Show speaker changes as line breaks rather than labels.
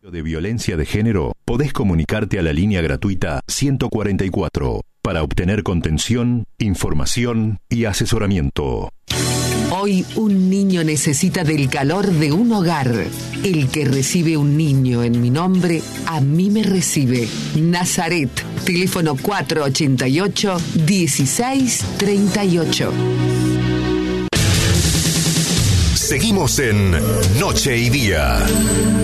De violencia de género, podés comunicarte a la línea gratuita 144 para obtener contención, información y asesoramiento.
Hoy un niño necesita del calor de un hogar. El que recibe un niño en mi nombre, a mí me recibe. Nazaret, teléfono 488-1638.
Seguimos en Noche y Día.